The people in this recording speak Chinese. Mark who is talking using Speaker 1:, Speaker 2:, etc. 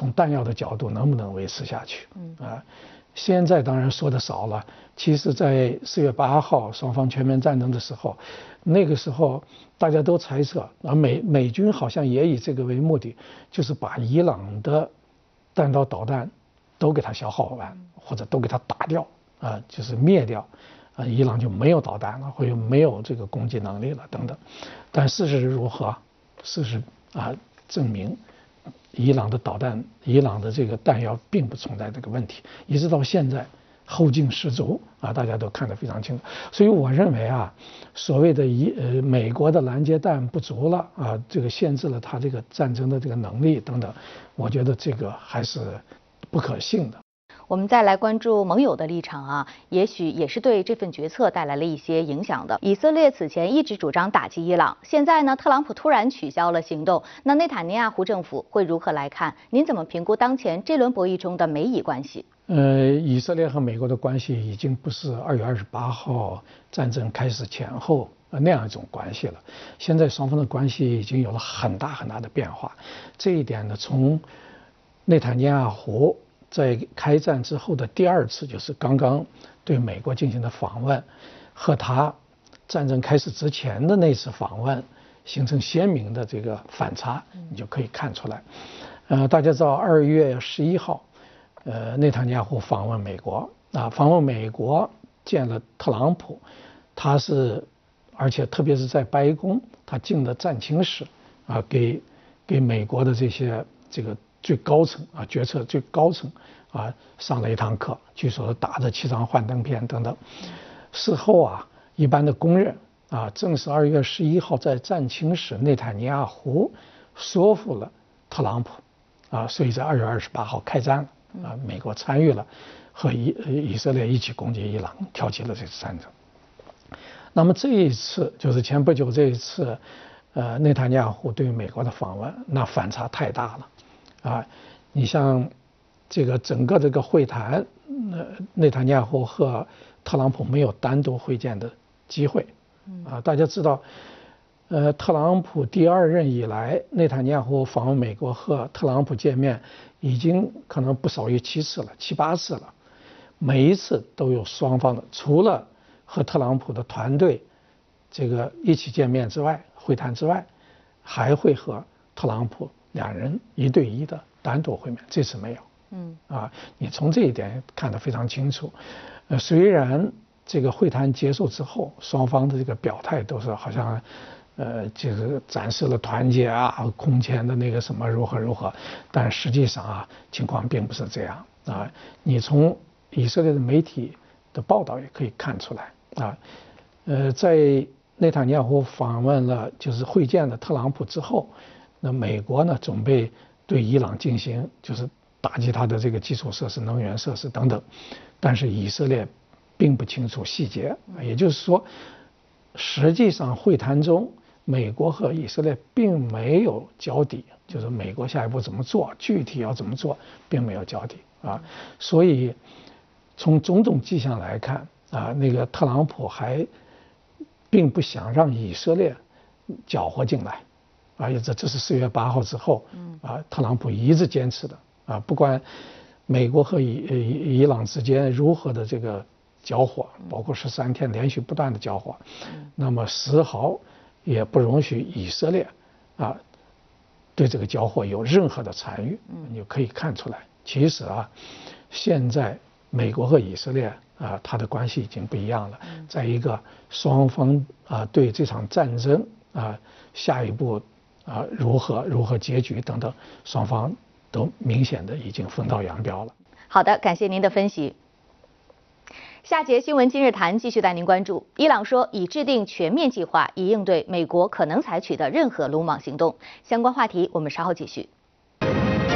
Speaker 1: 从弹药的角度能不能维持下去？现在当然说的少了。其实，在4月8号双方全面战争的时候，那个时候大家都猜测，美军好像也以这个为目的，就是把伊朗的弹道导弹都给它消耗完，或者都给它打掉就是灭掉，伊朗就没有导弹了，或者没有这个攻击能力了等等。但事实如何？事实证明，伊朗的导弹、伊朗的这个弹药并不存在这个问题，一直到现在后劲十足大家都看得非常清楚。所以我认为所谓的美国的拦截弹不足了这个限制了他这个战争的这个能力等等，我觉得这个还是不可信的。
Speaker 2: 我们再来关注盟友的立场也许也是对这份决策带来了一些影响的。以色列此前一直主张打击伊朗，现在呢，特朗普突然取消了行动，那内塔尼亚胡政府会如何来看？您怎么评估当前这轮博弈中的美以关系？
Speaker 1: 以色列和美国的关系已经不是2月28号战争开始前后那样一种关系了。现在双方的关系已经有了很大很大的变化。这一点呢，从内塔尼亚胡在开战之后的第2次，就是刚刚对美国进行的访问，和他战争开始之前的那次访问形成鲜明的这个反差，你就可以看出来。大家知道2月11号，内塔尼亚胡访问美国访问美国见了特朗普，而且特别是在白宫，他进了战情室给美国的这个最高层决策最高层上了一堂课，据说打着7张幻灯片等等。事后一般的公认正是2月11号在战情室，内塔尼亚胡说服了特朗普所以在2月28号开战了美国参与了和以色列一起攻击伊朗，挑起了这次战争。那么这一次就是前不久这一次内塔尼亚胡对美国的访问，那反差太大了你像这个整个这个会谈，内塔尼亚胡和特朗普没有单独会见的机会大家知道特朗普第2任以来，内塔尼亚胡访问美国和特朗普见面已经可能不少于7次了，7、8次了。每一次都有双方的，除了和特朗普的团队这个一起见面之外，会谈之外，还会和特朗普2人1对1的单独会面，这次没有。你从这一点看得非常清楚。虽然这个会谈结束之后，双方的这个表态都是好像就是展示了团结空前的那个什么如何如何，但实际上情况并不是这样你从以色列的媒体的报道也可以看出来在内塔尼亚胡访问了就是会见了特朗普之后，那美国呢准备对伊朗进行就是打击他的这个基础设施、能源设施等等，但是以色列并不清楚细节，也就是说，实际上会谈中，美国和以色列并没有交底，就是美国下一步怎么做，具体要怎么做，并没有交底所以从种种迹象来看那个特朗普还并不想让以色列搅和进来而且这是4月8号之后特朗普一直坚持的不管美国和伊朗之间如何的这个交火，包括13天连续不断的交火那么丝毫也不容许以色列对这个交火有任何的参与你就可以看出来，其实现在美国和以色列它的关系已经不一样了在一个双方对这场战争下一步如何结局等等，双方都明显的已经分道扬镳了。
Speaker 2: 好的，感谢您的分析。下节新闻今日谈继续带您关注，伊朗说已制定全面计划，以应对美国可能采取的任何鲁莽行动。相关话题我们稍后继续。